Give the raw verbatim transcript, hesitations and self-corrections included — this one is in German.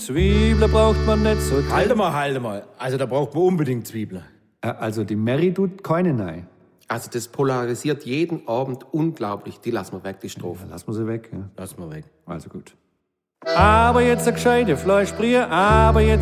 Zwiebeln braucht man nicht so. Halt mal, halt mal. Also da braucht man unbedingt Zwiebeln. Also die Mary tut keine nein. Also das polarisiert jeden Abend unglaublich. Die lassen wir weg, die Strophe. Ja, lassen wir sie weg. Ja. Lass mal weg. Also gut. Aber jetzt eine gescheite Fleischbrie, aber jetzt